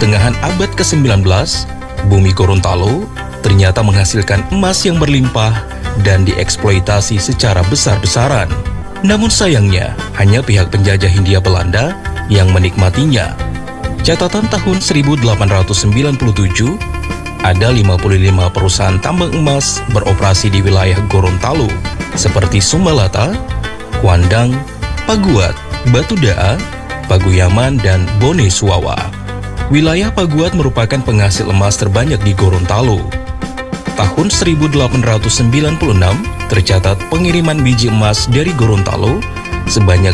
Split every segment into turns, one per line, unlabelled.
pertengahan abad ke-19, bumi Gorontalo ternyata menghasilkan emas yang berlimpah dan dieksploitasi secara besar-besaran. Namun sayangnya, hanya pihak penjajah Hindia Belanda yang menikmatinya. Catatan tahun 1897, ada 55 perusahaan tambang emas beroperasi di wilayah Gorontalo, seperti Sumbalata, Kuandang, Paguat, Batudaa, Paguyaman, dan Bone Suawa. Wilayah Paguat merupakan penghasil emas terbanyak di Gorontalo. Tahun 1896, tercatat pengiriman biji emas dari Gorontalo sebanyak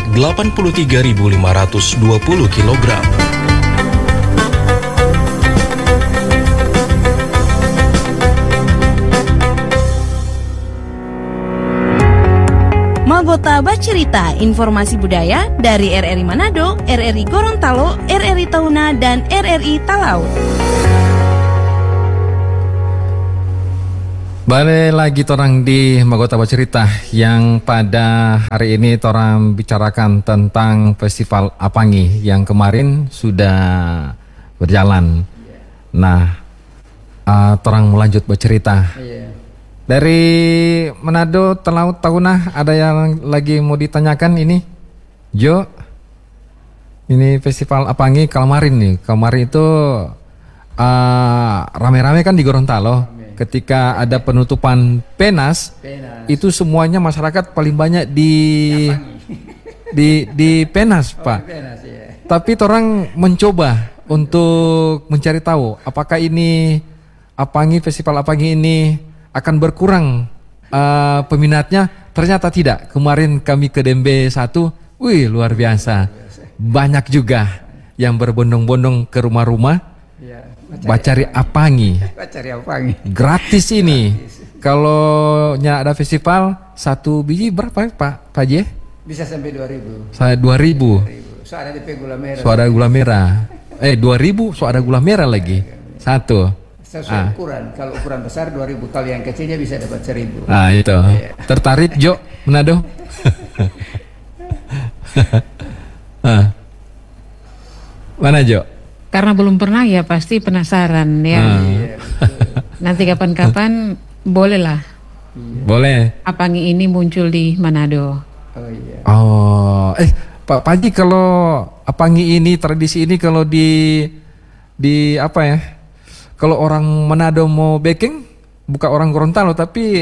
83.520 kg.
Magota Bacerita, informasi budaya dari RRI Manado, RRI Gorontalo, RRI Tahuna, dan RRI Talaut.
Balik lagi torang di Magota Bacerita yang pada hari ini torang bicarakan tentang Festival Apangi yang kemarin sudah berjalan. Nah, torang melanjut bercerita. Dari Manado, Talaut, Tahuna, ada yang lagi mau ditanyakan ini? Jo, ini Festival Apangi kemarin nih. Kemarin itu rame-rame kan di Gorontalo. Ketika ada penutupan Penas, itu semuanya masyarakat paling banyak di Penas, Pak. Tapi orang mencoba untuk mencari tahu apakah ini Apangi, Festival Apangi ini akan berkurang peminatnya. Ternyata tidak. Kemarin kami ke Dembe 1, wih luar biasa. Banyak juga yang berbondong-bondong ke rumah-rumah bacari Apangi. Gratis ini. Kalau ada festival, satu biji berapa Pak Haji?
Bisa sampai 2.000.
Saya 2.000.
Soalnya DP gula merah.
Soalnya gula merah. 2.000 soalnya gula merah lagi. Satu.
Sesuai ukuran. Kalau ukuran besar 2.000, kalau yang kecilnya bisa dapat 1.000.
Nah itu. Tertarik Jo Manado? Mana Jo?
Karena belum pernah ya pasti penasaran ya. Nanti kapan-kapan bolehlah.
Boleh.
Apangi ini muncul di Manado.
Pak Haji, kalau Apangi ini, tradisi ini kalau di apa ya? Kalau orang Manado mau baking, bukan orang Gorontalo, tapi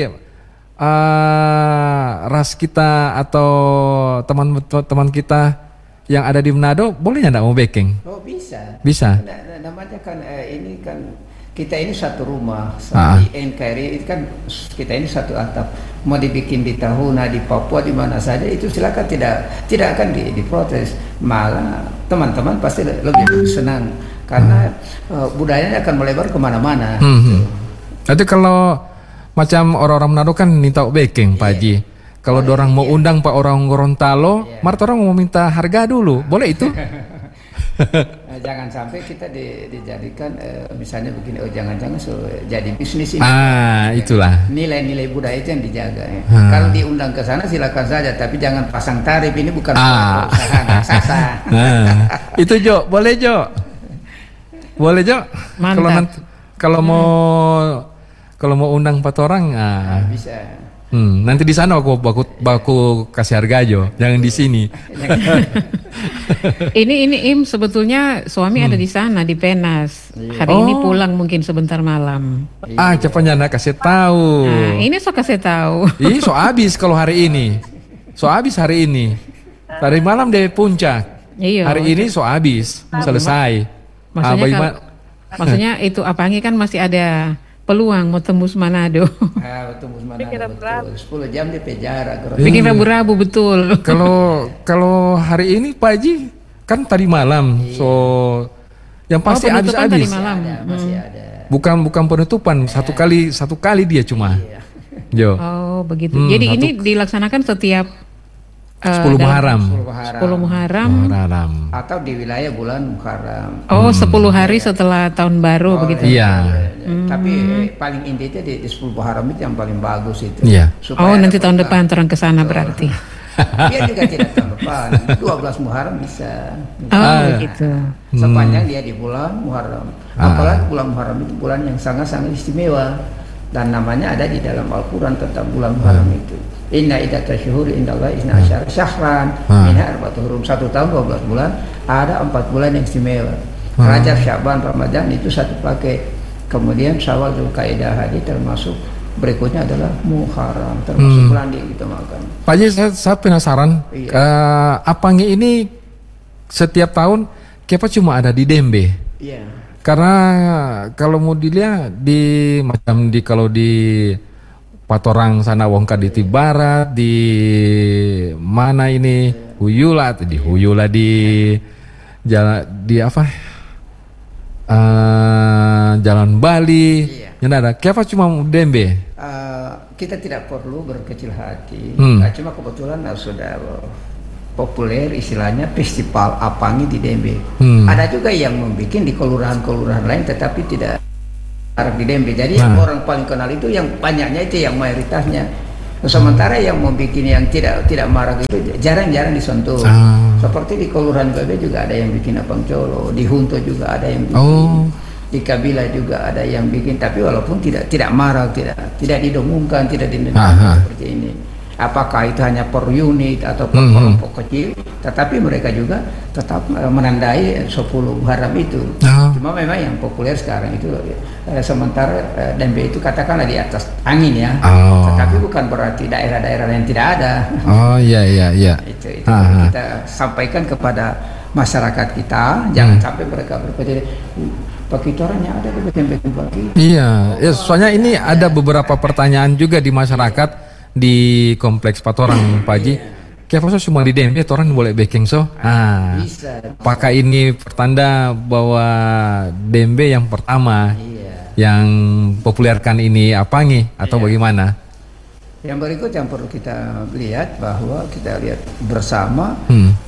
ras kita atau teman-teman kita yang ada di Manado, boleh nggak mau baking?
Oh bisa.
Bisa.
Namanya kan ini kan kita ini satu rumah. Di NKRI kan kita ini satu atap. Mau dibikin di Tahuna, di Papua, di mana saja itu silakan, tidak akan diprotes. Malah teman-teman pasti lebih senang karena budayanya akan melebar kemana-mana.
Jadi kalau macam orang-orang Manado kan minta baking, Pak Haji. Kalau orang mau undang Pak orang Gorontalo, orang mau minta harga dulu, boleh itu?
Jangan sampai kita dijadikan misalnya begini, jangan-jangan jadi bisnis ini.
Itulah.
Nilai-nilai budaya itu yang dijaga. Ya. Kalau diundang ke sana silakan saja, tapi jangan pasang tarif, ini bukan usaha raksasa.
Itu Jo, boleh Jo? Boleh Jo?
Mantap.
Kalau mau undang 4 orang,
bisa.
Nanti di sana aku kasih harga Jo, jangan di sini.
Ini sebetulnya suami ada di sana di Penas. Hari ini pulang mungkin sebentar malam.
Cepatnya nak kasih tahu.
Ini kasih tahu.
So habis kalau hari ini. Hari ini. Tadi malam deh puncak.
Iya.
Hari ini habis, selesai.
Maksudnya itu Apangi kan masih ada peluang mau tembus Manado.
Tembus Manado. 10 jam di penjara.
Bikin rabu-rabu betul.
Kalau hari ini Pak Haji kan tadi malam. So yang pasti habis-habis.
Masih ada.
Bukan penutupan, satu kali dia cuma. Jo.
Oh, begitu. Jadi ini dilaksanakan setiap
10 Muharram.
10 Muharram.
Atau di wilayah bulan Muharram.
10 hari setelah tahun baru begitu.
Iya.
Tapi paling intinya di 10 Muharram itu yang paling bagus itu.
Iya.
Nanti tahun depan terang ke sana berarti.
Dia juga tidak tahun depan. 12 Muharram bisa.
Oh, begitu.
Sepanjang dia di bulan Muharram. Apalagi bulan Muharram itu bulan yang sangat-sangat istimewa. Dan namanya ada di dalam Al-Quran tentang bulan Muharram itu. Inna iddatash syuhuri indallahi isna asyara syahran minha arba'atul hurum. 1 tahun 12 bulan, ada 4 bulan yang istimewa. Rajab, Sya'ban, Ramadan itu satu paket. Kemudian Syawal, Dzulqa'dah, Haji termasuk. Berikutnya adalah Muharram, termasuk bulan yang kita makan.
Pak Haji, saya penasaran, Apangi ini setiap tahun kenapa cuma ada di Dembe?
Iya.
Karena kalau mau dilihat kalau di Patorang sana Wongka di Barat, di mana ini Huyula di Jalan Bali. Yang ada, kenapa cuma Dembe?
Kita tidak perlu berkecil hati. Nah, cuma kebetulan sudah populer istilahnya festival Apangi di Dembe. Ada juga yang membuat di kelurahan-kelurahan lain tetapi tidak di Dembe. Jadi yang orang paling kenal itu yang banyaknya itu yang mayoritasnya. Sementara yang membuat yang tidak marak itu jarang-jarang disentuh. Seperti di kelurahan Bebe juga ada yang bikin Apang Colo, di Hunto juga ada yang bikin. Di Kabila juga ada yang bikin, tapi walaupun tidak marak, tidak didengungkan, tidak didengarkan seperti ini. Apakah itu hanya per unit atau per kelompok kecil, tetapi mereka juga tetap menandai 10 Muharram itu. Cuma memang yang populer sekarang itu sementara Dembe itu katakanlah di atas angin ya, tetapi bukan berarti daerah-daerah yang tidak ada.
Iya.
Itu kita sampaikan kepada masyarakat kita, jangan sampai mereka berpikir pakitorannya ada di Dembe pagi.
Iya, soalnya ini ada beberapa pertanyaan juga di masyarakat di kompleks Patorang, Pak Haji. Kenapa semua di Dembe orang boleh baking so?
Bisa.
Apakah ini pertanda bahwa Dembe yang pertama yang populerkan ini Apangi atau bagaimana?
Yang berikut yang perlu kita lihat bahwa kita lihat bersama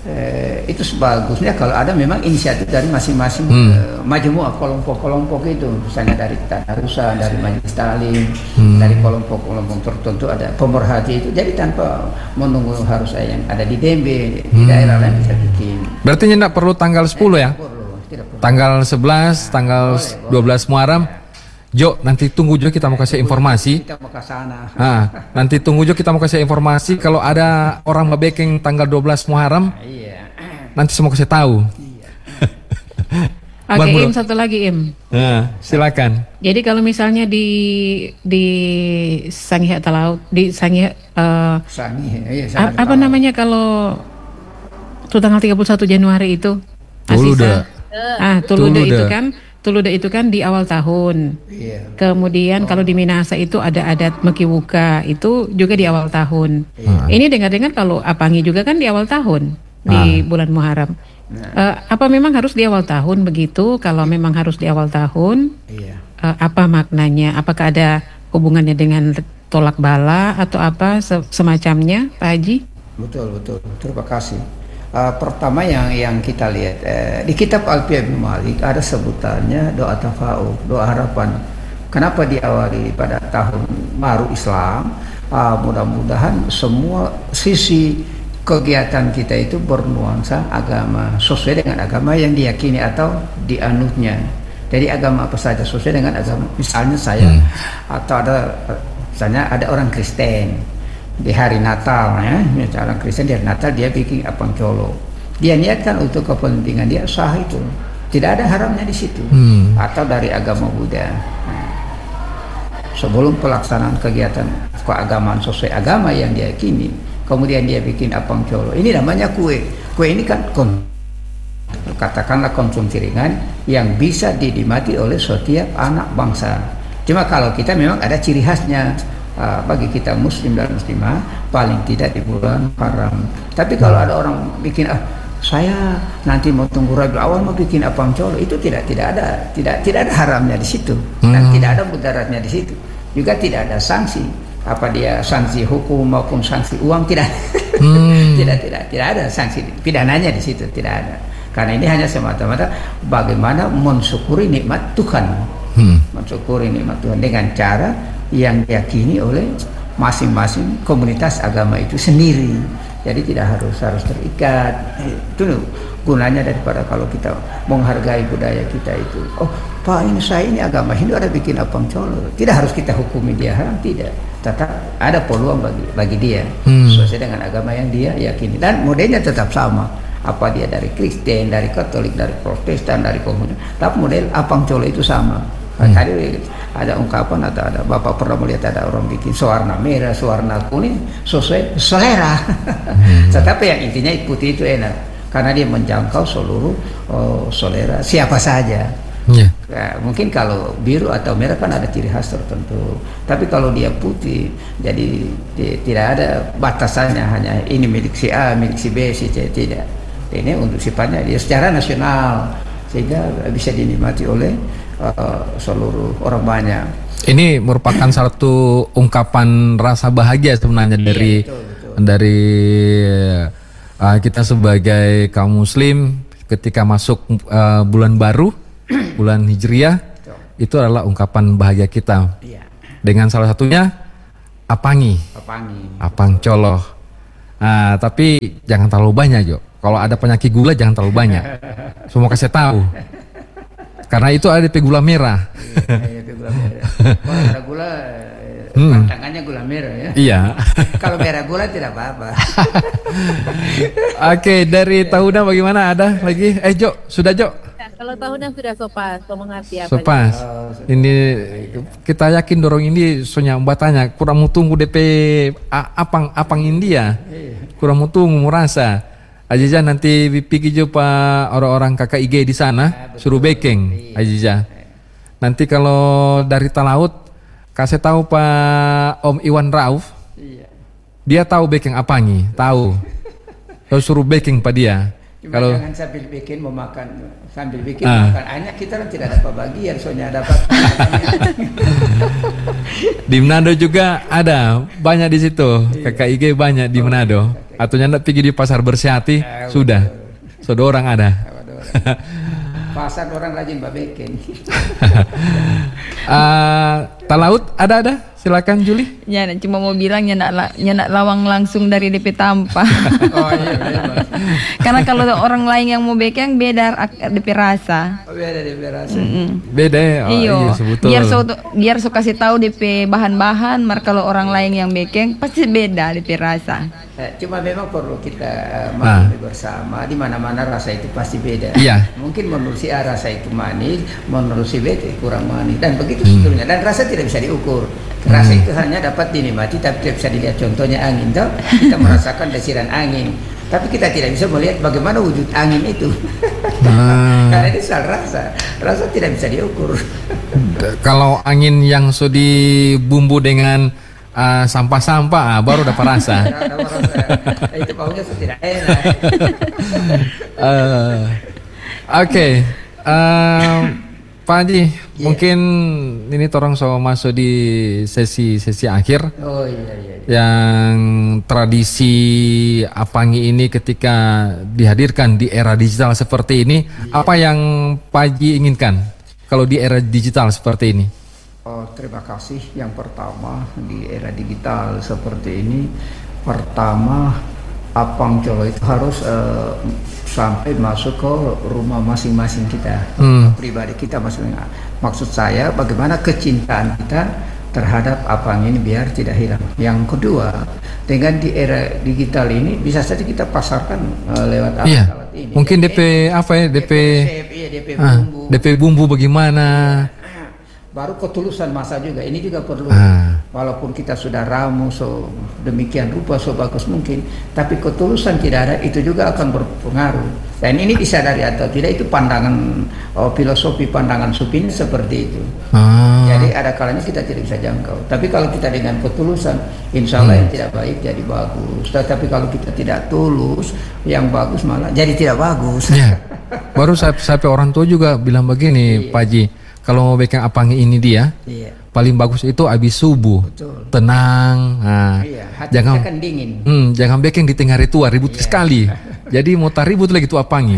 itu sebagusnya kalau ada memang inisiatif dari masing-masing majmuah kelompok-kelompok itu, misalnya dari Tanarusan, dari Majelis Ta'lim, dari kelompok-kelompok tertentu ada pemerhati itu. Jadi tanpa menunggu harus yang ada di Dembe, di daerah lain bisa bikin.
Berarti tidak perlu tanggal 10 ya?
Tidak perlu.
Tanggal 11, tanggal 12 Muharram. Jo, nanti tunggu Jo, kita mau kasih informasi.
Kita mau ke sana.
Nanti tunggu Jo, kita mau kasih informasi kalau ada orang nge-baking tanggal 12 Muharram. Nanti semua kasih tahu.
Oke, Im, satu lagi Im.
Silakan.
Jadi kalau misalnya di Sangihe Talaut, di Sangihe apa namanya kalau itu tanggal 31 Januari itu? Tuluda itu kan di awal tahun. Kemudian kalau di Minahasa itu ada adat Mekiwuka, itu juga di awal tahun. Ini dengar-dengar kalau Apangi juga kan di awal tahun di bulan Muharram. Apa memang harus di awal tahun begitu? Kalau memang harus di awal tahun, apa maknanya? Apakah ada hubungannya dengan tolak bala atau apa semacamnya, Pak Haji?
Betul. Terima kasih. Pertama yang kita lihat di kitab Alfiyah bin Malik ada sebutannya doa tafa'ul, doa harapan. Kenapa diawali pada tahun baru Islam? Mudah-mudahan semua sisi kegiatan kita itu bernuansa agama, sesuai dengan agama yang diyakini atau dianutnya. Jadi agama apa saja sesuai dengan agama. Misalnya saya atau misalnya ada orang Kristen di hari Natal ya, misalnya orang Kristen di hari Natal dia bikin Apang Colo. Dia niatkan untuk kepentingan dia, sah itu. Tidak ada haramnya di situ. Atau dari agama Buddha. Sebelum pelaksanaan kegiatan keagamaan sesuai agama yang dia yakini, kemudian dia bikin Apang Colo. Ini namanya kue. Kue ini kan katakanlah konsumsi ringan yang bisa dinikmati oleh setiap anak bangsa. Cuma kalau kita memang ada ciri khasnya. Bagi kita muslim dan muslimah paling tidak di bulan Muharram. Tapi kalau ada orang bikin saya nanti mau tunggu Rabiul Awal mau bikin Apang Colo, itu tidak ada haramnya di situ dan tidak ada mudaratnya di situ. Juga tidak ada sanksi. Apa dia sanksi hukum maupun sanksi uang tidak. tidak ada sanksi pidananya di situ, tidak ada. Karena ini hanya semata-mata bagaimana mensyukuri nikmat Tuhan. Mensyukuri nikmat Tuhan dengan cara yang diyakini oleh masing-masing komunitas agama itu sendiri. Jadi tidak harus terikat. Itu gunanya daripada kalau kita menghargai budaya kita itu. Oh, Pak, ini agama Hindu ada bikin apang colo. Tidak harus kita hukumi dia haram, tidak. Tetap ada peluang bagi dia sesuai dengan agama yang dia yakini, dan modelnya tetap sama. Apa dia dari Kristen, dari Katolik, dari Protestan, dari komunis, tapi model apang colo itu sama. Tadi ada ungkapan atau ada Bapak pernah melihat ada orang bikin sewarna merah, sewarna kuning sesuai selera. Tetapi yang intinya putih itu enak karena dia menjangkau seluruh selera siapa saja.
Yeah.
Ya, mungkin kalau biru atau merah kan ada ciri khas tertentu, tapi kalau dia putih, jadi tidak ada batasannya, hanya ini milik si A, milik si B, si C, tidak. Ini untuk sifatnya dia secara nasional sehingga bisa dinikmati oleh seluruh orang banyak.
Ini merupakan satu ungkapan rasa bahagia sebenarnya dari
betul.
dari kita sebagai kaum muslim ketika masuk bulan baru, bulan Hijriah, itu adalah ungkapan bahagia kita.
Iya.
Dengan salah satunya apangi, apang coloh. Nah, tapi jangan terlalu banyak, Jo. Kalau ada penyakit gula jangan terlalu banyak. Semua kasih tahu. Karena itu ada gula merah.
Iya, gula merah. Kalau ada gula, pantangannya gula merah ya.
Iya.
Kalau merah gula tidak apa-apa.
Oke, dari Tahuna bagaimana? Ada lagi? Jo, sudah Jo?
Nah, kalau Tahuna sudah sopas, so mengerti apa?
Sopas. Ini kita yakin dorong ini soalnya batanya kurang mau tunggu DP apang India. Kurang mau tunggu merasa. Aja nanti pikir jo pak orang-orang KKIG di sana suruh baking aja. Nanti kalau dari Talaut kasih tahu Pak Om Iwan Rauf. Dia tahu baking apangi, tahu. Kalau suruh baking pak dia. Kalau
jangan sambil bikin memakan makan banyak, kita kan tidak dapat bagian soalnya dapat.
Di Manado juga ada banyak di situ. KKIG banyak di Manado. Atau nyanda pergi di pasar Bersihati sudah orang ada.
Pasar orang rajin babekin.
Talaut ada silakan Juli.
Ya, cuma mau bilang nyak lawang langsung dari DP Tampa.
Oh iya.
Karena kalau orang lain yang mau bekeng beda DP rasa.
Beda DP rasa.
Beda ya.
Iya,
sebetulnya.
Biar so kasih tahu DP bahan-bahan, mar kalau orang lain yang bekeng pasti beda DP rasa.
Cuma memang perlu kita memahami bersama, di mana-mana rasa itu pasti beda.
Iya.
Mungkin menurut si A rasa itu manis, menurut si B itu kurang manis, dan begitu seterusnya. Dan rasa tidak bisa diukur. Rasa itu hanya dapat dinikmati, tapi tidak bisa dilihat. Contohnya angin, toh kita merasakan desiran angin, tapi kita tidak bisa melihat bagaimana wujud angin itu. Karena itu soal rasa tidak bisa diukur.
Kalau angin yang sudah dibumbu dengan sampah-sampah baru dapat rasa.
Itu baunya tidak enak.
Oke. Pak Haji, mungkin ini torong so masuk di sesi akhir.
Oh iya.
Yang tradisi apangi ini ketika dihadirkan di era digital seperti ini, apa yang Pak Haji inginkan kalau di era digital seperti ini?
Terima kasih. Yang pertama di era digital seperti ini, pertama apang colo itu harus sampai masuk ke rumah masing-masing kita, pribadi kita masing-masing. Maksud saya bagaimana kecintaan kita terhadap apang ini biar tidak hilang. Yang kedua, dengan di era digital ini bisa saja kita pasarkan lewat alat ini.
Mungkin DP apa ya? DP bumbu bagaimana?
Baru ketulusan masa juga, ini juga perlu. Walaupun kita sudah ramu so demikian rupa so bagus mungkin, tapi ketulusan tidak ada, itu juga akan berpengaruh. Dan ini disadari atau tidak, itu pandangan filosofi pandangan supin seperti itu. Jadi ada kalanya kita tidak bisa jangkau. Tapi kalau kita dengan ketulusan, insya Allah yang tidak baik jadi bagus. Tetapi kalau kita tidak tulus, yang bagus malah jadi tidak bagus.
Baru sampai orang tua juga bilang begini, Pak Haji. Kalau mau bikin apangi ini dia, paling bagus itu habis subuh.
Betul.
Tenang.
Jangan kan dingin.
Jangan bikin di tengah hari tua ribut sekali. Jadi mau ribut lagi tuh apangi.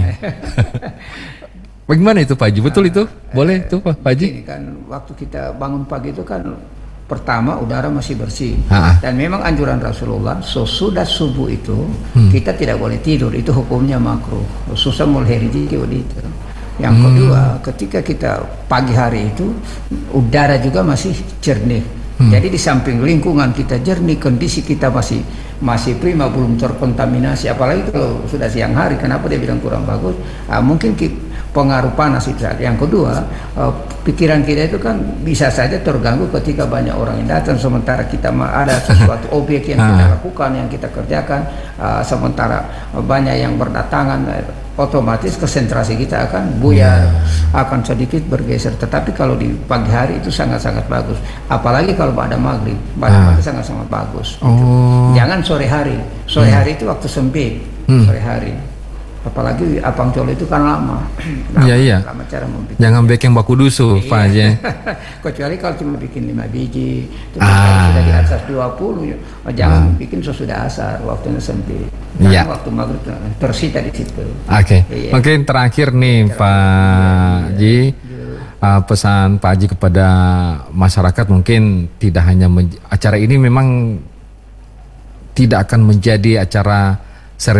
Bagaimana itu Pak Haji? Betul itu? Boleh itu Pak Haji?
Ini kan waktu kita bangun pagi itu kan pertama udara masih bersih.
Ha.
Dan memang anjuran Rasulullah sesudah subuh itu kita tidak boleh tidur, itu hukumnya makruh. Susah mulai itu. Yang kedua, ketika kita pagi hari itu udara juga masih jernih. Jadi di samping lingkungan kita jernih, kondisi kita masih prima, belum terkontaminasi. Apalagi kalau sudah siang hari, kenapa dia bilang kurang bagus? Mungkin pengaruh panas itu. Yang kedua, pikiran kita itu kan bisa saja terganggu ketika banyak orang yang datang, sementara kita ada sesuatu objek yang kita lakukan, yang kita kerjakan, sementara banyak yang berdatangan, otomatis konsentrasi kita akan buyar, akan sedikit bergeser. Tetapi kalau di pagi hari itu sangat-sangat bagus, apalagi kalau pada maghrib sangat-sangat bagus. Jangan sore hari. Sore hari itu waktu sempit, sore hari. Apalagi Apang Colo itu kan lama.
Iya.
Lama cara membuat.
Jangan bikin baku dusu, Pak aja.
Kecuali kalau cuma bikin 5 biji, kalau sudah di atas 20, jangan bikin sesudah asar, waktunya sempit. Karena waktu maghrib tersita di situ.
Oke. Mungkin terakhir nih Pak Ji, pesan Pak Ji kepada masyarakat mungkin tidak hanya acara ini memang tidak akan menjadi acara